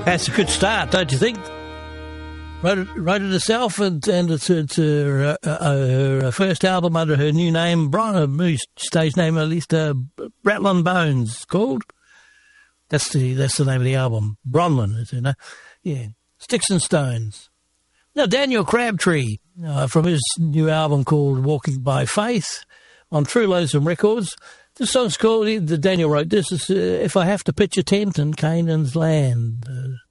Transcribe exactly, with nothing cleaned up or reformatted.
That's a good start, don't you think? Wrote it, wrote it herself, and, and it's, it's her, uh, uh, her first album under her new name, Bron- stage name at least, uh, Rattlin' Bones, called. That's the that's the name of the album. Bronwyn, is it? No? Yeah. Sticks and Stones. Now, Daniel Crabtree, uh, from his new album called Walking by Faith on True Lonesome Records. This song's called, the Daniel wrote this, is, uh, If I Have to Pitch a Tent in Canaan's Land. Uh,